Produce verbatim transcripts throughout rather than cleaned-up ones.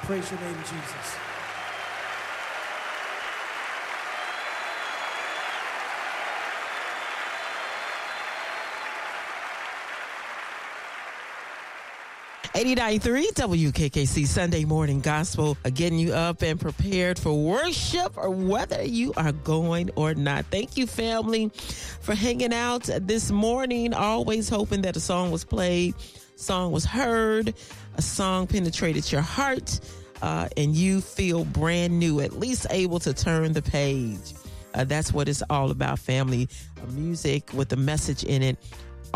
Praise your name, Jesus. eighty-nine point three W K K C Sunday Morning Gospel, uh, getting you up and prepared for worship or whether you are going or not. Thank you, family, for hanging out this morning. Always hoping that a song was played, song was heard, a song penetrated your heart, uh, and you feel brand new, at least able to turn the page. Uh, that's what it's all about, family. Uh, music with a message in it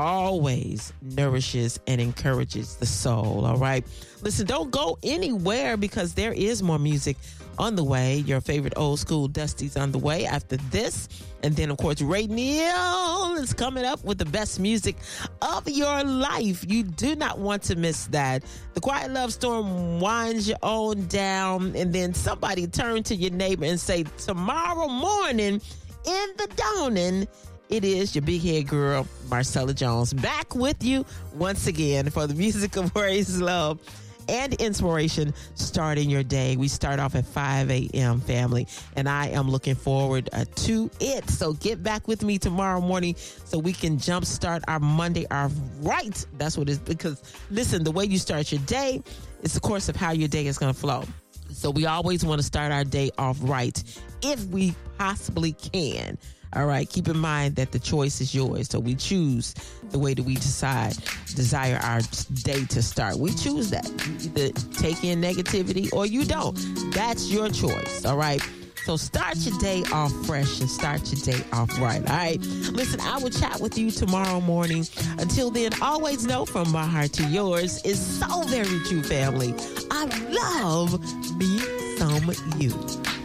always nourishes and encourages the soul. All right. Listen, don't go anywhere because there is more music on the way. Your favorite old school Dusty's on the way after this. And then, of course, Ray Neal is coming up with the best music of your life. You do not want to miss that. The Quiet Love Storm winds you on down, and then somebody turn to your neighbor and say, tomorrow morning in the dawning, it is your big head girl, Marcella Jones, back with you once again for the music of praise, love, and inspiration starting your day. We start off at five a.m., family, and I am looking forward uh, to it. So get back with me tomorrow morning so we can jumpstart our Monday off right. That's what it's because, listen, the way you start your day is the course of how your day is going to flow. So we always want to start our day off right if we possibly can. All right, keep in mind that the choice is yours. So we choose the way that we decide, desire our day to start. We choose that. You either take in negativity or you don't. That's your choice. All right. So start your day off fresh and start your day off right. All right. Listen, I will chat with you tomorrow morning. Until then, always know from my heart to yours is so very true, family. I love me some you.